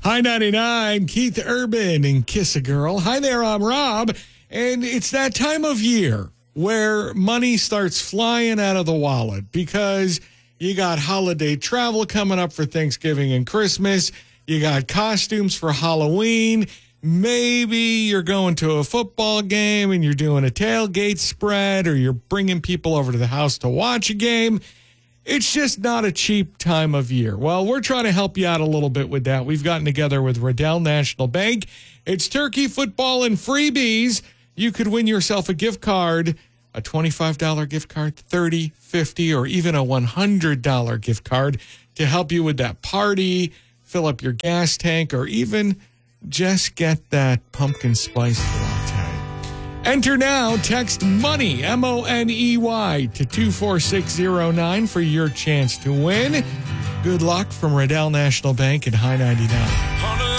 Hi 99, Keith Urban and Kiss a Girl. Hi there, I'm Rob. And it's that time of year where money starts flying out of the wallet because you got holiday travel coming up for Thanksgiving and Christmas. You got costumes for Halloween. Maybe you're going to a football game and you're doing a tailgate spread, or you're bringing people over to the house to watch a game. It's just not a cheap time of year. Well, we're trying to help you out a little bit with that. We've gotten together with Riddell National Bank. It's turkey, football, and freebies. You could win yourself a gift card, a $25 gift card, $30, $50, or even a $100 gift card to help you with that party, fill up your gas tank, or even just get that pumpkin spice latte. Enter now. Text MONEY, MONEY, to 24609 for your chance to win. Good luck from Riddell National Bank and High 99.